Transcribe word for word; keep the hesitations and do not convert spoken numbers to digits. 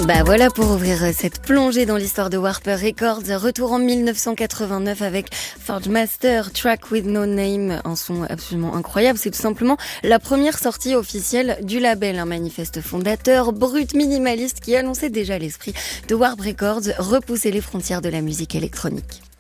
Bah voilà pour ouvrir cette plongée dans l'histoire de Warper Records. Retour en mille neuf cent quatre-vingt-neuf avec Forge Master, Track with No Name, un son absolument incroyable. C'est tout simplement la première sortie officielle du label, un manifeste fondateur, brut, minimaliste, qui annonçait déjà l'esprit de Warp Records, repousser les frontières de la musique électronique.